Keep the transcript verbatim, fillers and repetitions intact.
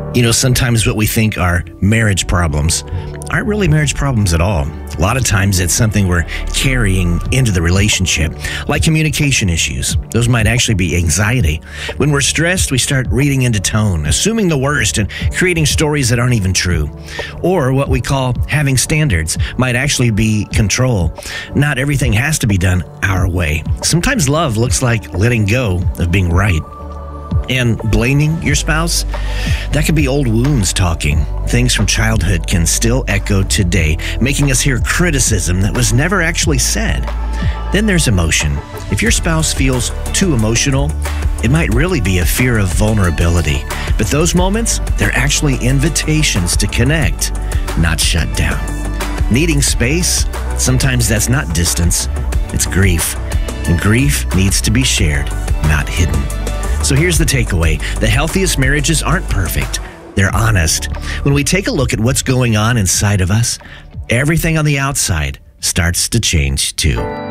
You know, sometimes what we think are marriage problems aren't really marriage problems at all. A lot of times it's something we're carrying into the relationship, like communication issues. Those might actually be anxiety. When we're stressed, we start reading into tone, assuming the worst, and creating stories that aren't even true. Or what we call having standards might actually be control. Not everything has to be done our way. Sometimes love looks like letting go of being right. And blaming your spouse, that could be old wounds talking. Things from childhood can still echo today, making us hear criticism that was never actually said. Then there's emotion. If your spouse feels too emotional, it might really be a fear of vulnerability. But those moments, they're actually invitations to connect, not shut down. Needing space, sometimes that's not distance, it's grief. And grief needs to be shared, not hidden. So here's the takeaway. The healthiest marriages aren't perfect. They're honest. When we take a look at what's going on inside of us, everything on the outside starts to change too.